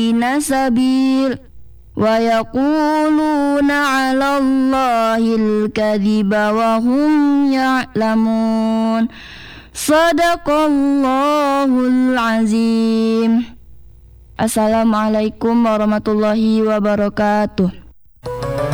sabil wa yaquluna 'alallahil kadhiba wa hum ya'lamun. Shadaqallahul azim. Assalamualaikum warahmatullahi wabarakatuh.